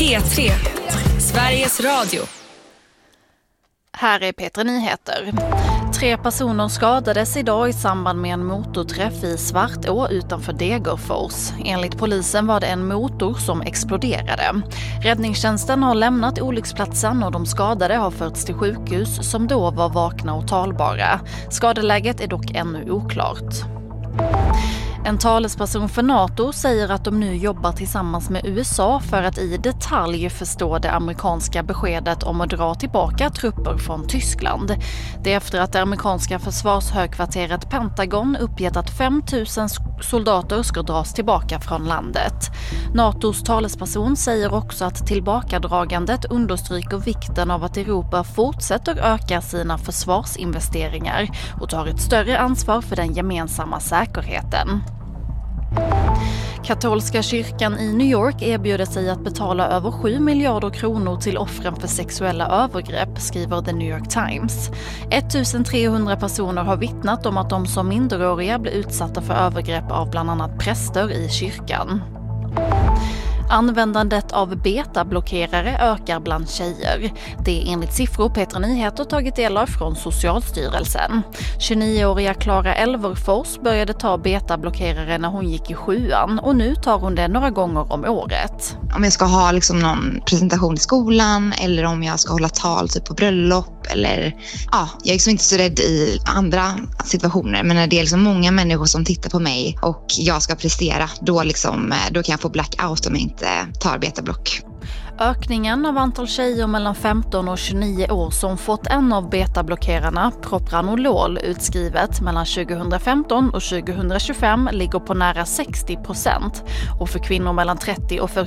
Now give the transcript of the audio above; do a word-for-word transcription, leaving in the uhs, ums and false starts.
P tre, Sveriges Radio. Här är P tre Nyheter. Tre personer skadades idag i samband med en motorträff i Svartå utanför Degerfors. Enligt polisen var det en motor som exploderade. Räddningstjänsten har lämnat olycksplatsen och de skadade har förts till sjukhus som då var vakna och talbara. Skadeläget är dock ännu oklart. En talesperson för NATO säger att de nu jobbar tillsammans med U S A för att i detalj förstå det amerikanska beskedet om att dra tillbaka trupper från Tyskland. Det är efter att det amerikanska försvarshögkvarteret Pentagon uppgett att fem tusen soldater ska dras tillbaka från landet. NATOs talesperson säger också att tillbakadragandet understryker vikten av att Europa fortsätter öka sina försvarsinvesteringar och tar ett större ansvar för den gemensamma säkerheten. Katolska kyrkan i New York erbjuder sig att betala över sju miljarder kronor till offren för sexuella övergrepp, skriver The New York Times. ettusentrehundra personer har vittnat om att de som minderåriga blir utsatta för övergrepp av bland annat präster i kyrkan. Användandet av betablockerare ökar bland tjejer. Det är enligt siffror P tre Nyheter tagit del av från Socialstyrelsen. tjugonioåriga Klara Elverfors började ta betablockerare när hon gick i sjuan och nu tar hon det några gånger om året. Om jag ska ha liksom någon presentation i skolan eller om jag ska hålla tal typ på bröllop eller ja, jag är liksom inte så rädd i andra situationer, men när det är liksom många människor som tittar på mig och jag ska prestera, då, liksom, då kan jag få blackout om jag inte tar betablock. Ökningen av antal tjejer mellan femton och tjugonio år som fått en av betablockerarna, propranolol, utskrivet mellan tjugohundrafemton och tjugotjugofem ligger på nära sextio procent och för kvinnor mellan trettio och